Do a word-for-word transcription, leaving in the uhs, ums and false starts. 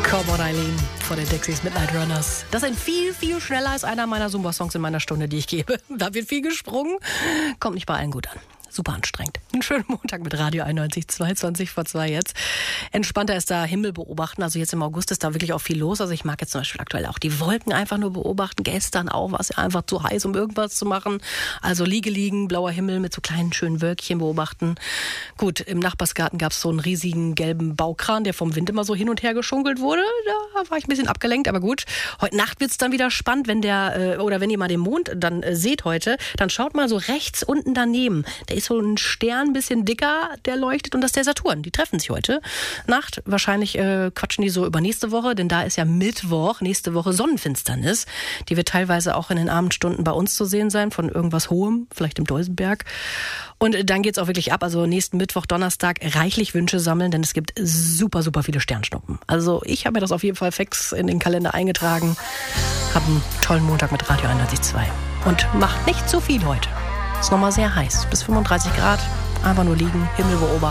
Come on, Eileen, von den Dixies Midnight Runners. Das sind viel, viel schneller als einer meiner Zumba-Songs in meiner Stunde, die ich gebe. Da wird viel gesprungen. Kommt nicht bei allen gut an. Super anstrengend. Einen schönen Montag mit Radio einundneunzig, zweiundzwanzig vor zwei jetzt. Entspannter ist da Himmel beobachten. Also jetzt im August ist da wirklich auch viel los. Also ich mag jetzt zum Beispiel aktuell auch die Wolken einfach nur beobachten. Gestern auch war es einfach zu heiß, um irgendwas zu machen. Also Liege liegen, blauer Himmel mit so kleinen schönen Wölkchen beobachten. Gut, im Nachbarsgarten gab es so einen riesigen gelben Baukran, der vom Wind immer so hin und her geschunkelt wurde. Da war ich ein bisschen abgelenkt, aber gut. Heute Nacht wird es dann wieder spannend, wenn der, oder wenn ihr mal den Mond dann seht heute, dann schaut mal so rechts unten daneben. Der ist so ein Stern, ein bisschen dicker, der leuchtet, und das ist der Saturn. Die treffen sich heute Nacht. Wahrscheinlich äh, quatschen die so über nächste Woche, denn da ist ja Mittwoch, nächste Woche Sonnenfinsternis. Die wird teilweise auch in den Abendstunden bei uns zu sehen sein, von irgendwas Hohem, vielleicht im Deusenberg. Und dann geht's auch wirklich ab. Also nächsten Mittwoch, Donnerstag reichlich Wünsche sammeln, denn es gibt super, super viele Sternschnuppen. Also ich habe mir das auf jeden Fall fix in den Kalender eingetragen. Hab einen tollen Montag mit Radio einundneunzig Komma zwei. Und macht nicht zu viel heute. Ist nochmal sehr heiß. Bis fünfunddreißig Grad. Einfach nur liegen, Himmel beobachten.